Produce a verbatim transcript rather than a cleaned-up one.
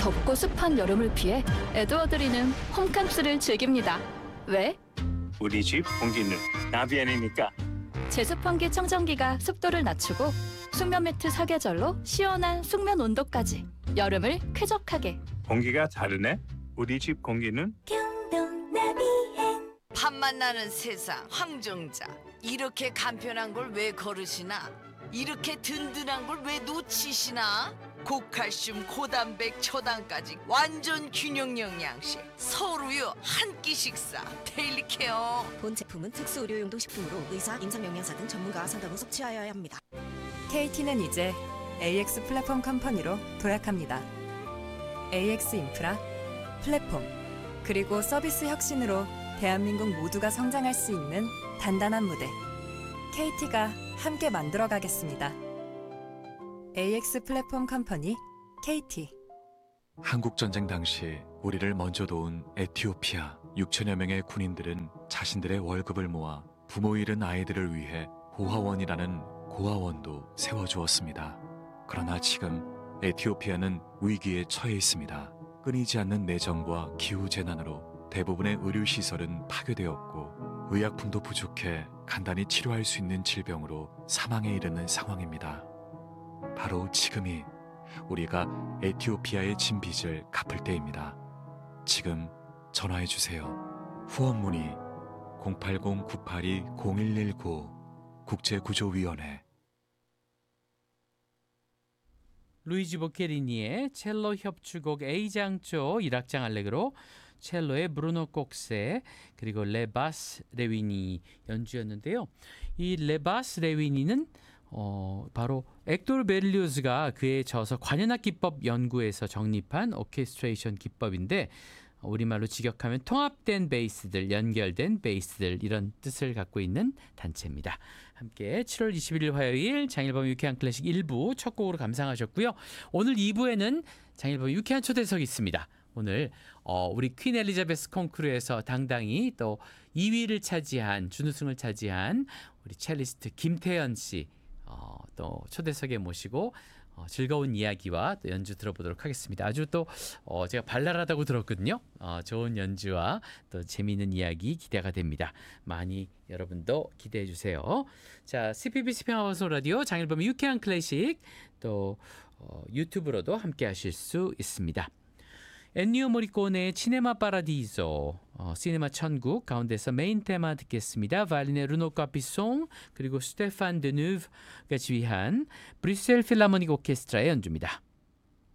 덥고 습한 여름을 피해 에드워드리는 홈캠프를 즐깁니다. 왜? 우리 집 공기는 나비안이니까. 제습환기 청정기가 습도를 낮추고 숙면 매트 사계절로 시원한 숙면 온도까지 여름을 쾌적하게. 공기가 다르네. 우리 집 공기는 밥맛 나는 세상 황정자, 이렇게 간편한 걸 왜 거르시나? 이렇게 든든한 걸 왜 놓치시나? 고칼슘, 고단백, 초당까지 완전 균형 영양식 서울우유 한 끼 식사 데일리 케어. 본 제품은 특수 의료용도 식품으로 의사, 임상영양사 등 전문가와 상담 후 섭취하여야 합니다. 케이티는 이제 에이엑스 플랫폼 컴퍼니로 도약합니다. 에이엑스 인프라, 플랫폼, 그리고 서비스 혁신으로 대한민국 모두가 성장할 수 있는 단단한 무대. 케이티가 함께 만들어 가겠습니다. 에이엑스 플랫폼 컴퍼니 케이티. 한국전쟁 당시 우리를 먼저 도운 에티오피아 육천여 명의 군인들은 자신들의 월급을 모아 부모 잃은 아이들을 위해 고아원이라는 고아원도 세워주었습니다. 그러나 지금 에티오피아는 위기에 처해 있습니다. 끊이지 않는 내전과 기후재난으로 대부분의 의료시설은 파괴되었고 의약품도 부족해 간단히 치료할 수 있는 질병으로 사망에 이르는 상황입니다. 바로 지금이 우리가 에티오피아에 진 빚을 갚을 때입니다. 지금 전화해 주세요. 후원 문의 공팔공 구팔이 공일일구 국제구조위원회. 루이지 보케리니의 첼로 협주곡 A장조 일 악장 알레그로, 첼로의 브루노 꼭세, 그리고 레바스 레위니 연주였는데요. 이 레바스 레위니는 어, 바로 엑돌 베를리오즈가 그의 저서 관현악 기법 연구에서 정립한 오케스트레이션 기법인데, 우리말로 직역하면 통합된 베이스들, 연결된 베이스들, 이런 뜻을 갖고 있는 단체입니다. 함께 칠월 이십일일 화요일 장일범 유쾌한 클래식 일 부 첫 곡으로 감상하셨고요. 오늘 이 부에는 장일범 유쾌한 초대석이 있습니다. 오늘 어, 우리 퀸 엘리자베스 콩쿠르에서 당당히 또 이 위를 차지한, 준우승을 차지한 우리 첼리스트 김태연 씨 어, 또 초대석에 모시고 어, 즐거운 이야기와 또 연주 들어보도록 하겠습니다. 아주 또 어, 제가 발랄하다고 들었거든요. 어, 좋은 연주와 또 재미있는 이야기 기대가 됩니다. 많이 여러분도 기대해 주세요. 자, 씨피비씨 평화방송 라디오 장일범의 유쾌한 클래식, 또 어, 유튜브로도 함께 하실 수 있습니다. 엔니오 모리코네의 치네마 파라디소, 어, 시네마 천국 가운데서 메인 테마 듣겠습니다. 바이올린의 르노 카피송, 그리고 스테판 드누브가 지휘한 브뤼셀 필라모닉 오케스트라의 연주입니다.